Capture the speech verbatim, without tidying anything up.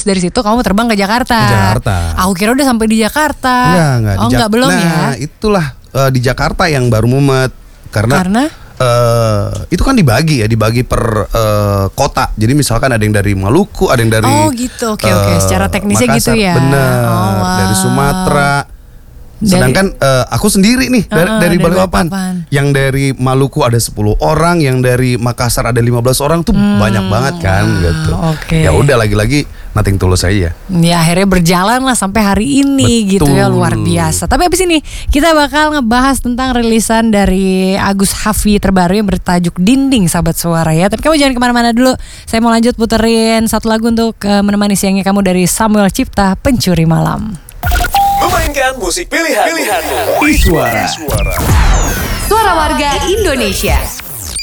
habis dari situ kamu terbang ke Jakarta. Ke Jakarta. Aku kira udah sampai di Jakarta. Enggak, enggak. Oh di Jak- enggak belum nah, ya. Nah itulah uh, di Jakarta yang baru mumet. Karena, Karena? Uh, itu kan dibagi ya, dibagi per uh, kota. Jadi misalkan ada yang dari Maluku, ada yang dari Oh gitu, oke oke. Secara teknisnya Makassar, gitu ya. bener, Oh, wow. dari Sumatera. Dari- Sedangkan uh, aku sendiri nih dari, Uh-uh, dari dari Balikpapan. Balikpapan. Yang dari Maluku ada sepuluh orang, yang dari Makassar ada lima belas orang tuh Hmm, banyak banget kan gitu. oke. Ya udah lagi-lagi nothing tulus aja. Ya akhirnya berjalan lah sampai hari ini. Betul. Gitu ya, luar biasa. Tapi abis ini kita bakal ngebahas tentang rilisan dari Agus Hafi terbaru yang bertajuk Dinding Sahabat Suara ya. Tapi kamu jangan kemana-mana dulu. Saya mau lanjut puterin satu lagu untuk uh, menemani siangnya kamu dari Samuel Cipta, Pencuri Malam. Memainkan musik pilihan pilihanmu. Iswara. Suara Warga Indonesia.